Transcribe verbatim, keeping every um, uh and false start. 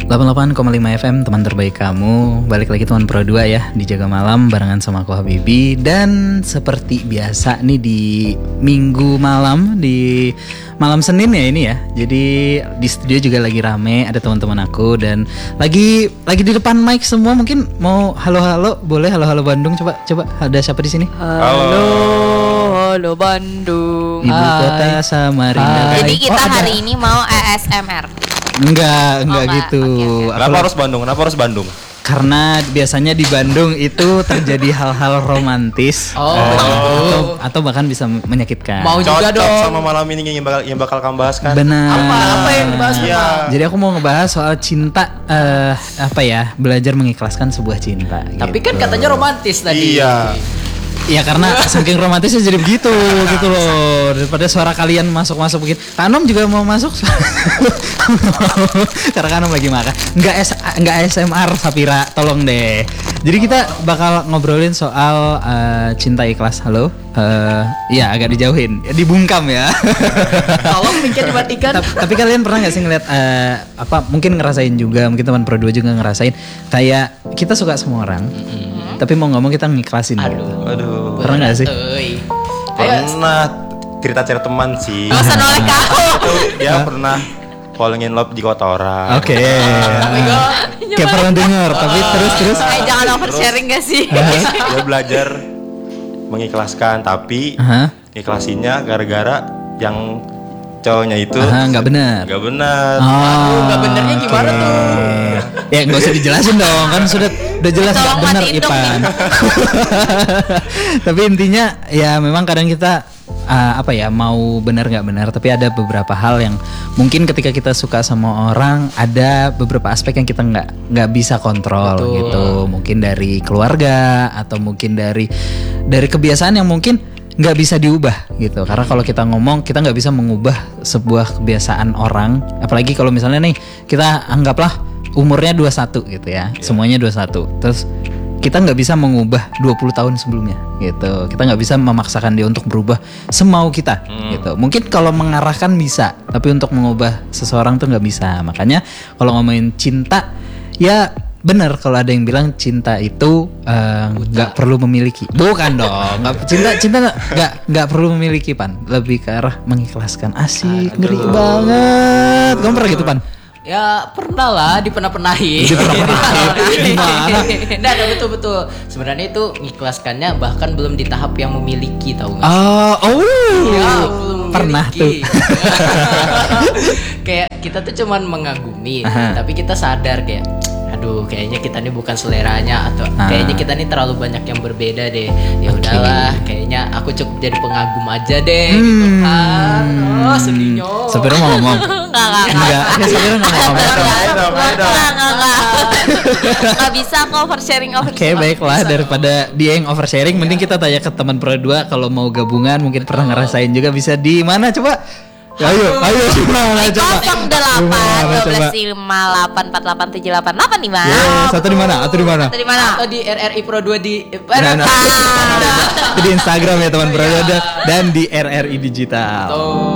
delapan puluh delapan koma lima F M, teman terbaik kamu. Balik lagi teman Pro dua ya, di Jaga Malam barengan sama aku Habibi. Dan seperti biasa nih di minggu malam, di malam Senin ya ini ya. Jadi di studio juga lagi rame, ada teman-teman aku. Dan lagi lagi di depan mic semua. Mungkin mau halo-halo, boleh halo-halo Bandung. Coba, coba ada siapa di sini? Halo, halo Bandung. Ibu kota Samarinda. Jadi kita Oh, ada. hari ini mau A S M R. Enggak, enggak enggak. gitu. Oke, oke. Kenapa harus Bandung? Kenapa harus Bandung? Karena biasanya di Bandung itu terjadi hal-hal romantis. Oh, atau, atau bahkan bisa menyakitkan. Mau juga Cocok dong. sama malam ini yang bakal yang bakal kamu bahas kan? Benar. Apa apa yang dibahas? Iya. Jadi aku mau ngebahas soal cinta, eh, apa ya, belajar mengikhlaskan sebuah cinta. Tapi gitu. kan katanya romantis tadi. Iya. Ya karena saking romantisnya jadi begitu gitu loh. Daripada suara kalian masuk-masuk begitu. Kanom juga mau masuk. Karena Kanom lagi makan. Enggak S enggak A S M R Sapira, tolong deh. Jadi kita bakal ngobrolin soal uh, cinta ikhlas. Halo. Uh, ya agak dijauhin. Ya, dibungkam ya. Tolong mikir dimatikan. tapi, tapi kalian pernah nggak sih ngeliat uh, apa mungkin ngerasain juga, mungkin teman Pro dua juga ngerasain kayak kita suka sama orang. Tapi mau ngomong kita ngikhlasin. Aduh. Gitu. Aduh. Pernah nggak sih? Euy. Pernah cerita-cerita teman sih. Gak usah noleh kau. Itu dia pernah falling in love di kota orang. Oke. Oh my god. Kayak pernah dengar, tapi terus terus. Eh jangan oversharing gak sih? Dia belajar mengikhlaskan, tapi Aha. ikhlasinnya gara-gara yang cowoknya itu Aha, nggak benar. nggak benar. Oh, nggak benernya gimana oke. tuh? Ya nggak usah dijelasin dong, kan sudah udah jelas nggak Tolong benar matiin dong, Ipan. Tapi intinya ya memang kadang kita uh, apa ya mau benar nggak benar, tapi ada beberapa hal yang mungkin ketika kita suka sama orang ada beberapa aspek yang kita nggak nggak bisa kontrol. Betul. Gitu. Mungkin dari keluarga atau mungkin dari dari kebiasaan yang mungkin nggak bisa diubah gitu. Karena kalau kita ngomong kita nggak bisa mengubah sebuah kebiasaan orang, apalagi kalau misalnya nih kita anggaplah umurnya dua puluh satu gitu ya, semuanya dua puluh satu, terus kita nggak bisa mengubah dua puluh tahun sebelumnya gitu. Kita nggak bisa memaksakan dia untuk berubah semau kita gitu. Mungkin kalau mengarahkan bisa, tapi untuk mengubah seseorang tuh nggak bisa. Makanya kalau ngomongin cinta ya bener kalau ada yang bilang cinta itu nggak uh, perlu memiliki. Bukan dong, nggak cinta cinta nggak nggak perlu memiliki Pan. Lebih ke arah mengikhlaskan. Asik, ngeri banget. Kamu pernah gitu Pan? Ya pernah lah, dipernah-pernahin. Dipernah-pernahin. Gimana? Nah, nah, betul-betul. Sebenarnya itu mengikhlaskannya bahkan belum di tahap yang memiliki, tahu nggak? Oh, oh, Ya, belum pernah memiliki. tuh. Kayak kita tuh cuman mengagumi, Aha. tapi kita sadar kayak aduh kayaknya kita ini bukan seleranya atau Ah. kayaknya kita ini terlalu banyak yang berbeda deh. Ya Oke. udahlah, kayaknya aku cukup jadi pengagum aja deh Hmm. gitu kan. Oh, sedihnya. Sapira mau ngomong? Enggak, enggak, Enggak, ya Sapira nggak mau ngomong. Ayo dong, ayo dong. enggak, enggak, enggak. Enggak bisa aku oversharing Oke, oversharing. baiklah, daripada dia yang oversharing, mending kita tanya ke teman Pro dua kalau mau gabungan mungkin pernah ngerasain juga, bisa di mana coba? Ayo, ayo gimana coba? Kosong delapan Gimana, dua coba? belas lima delapan empat delapan tujuh delapan delapan lima. Yes, satu di mana? Satu di mana? Atau di mana? Atau di R R I Pro dua di eh, Nah, nah. Ah. Itu di Instagram ya teman Pro dua dan di R R I Digital. Tuh.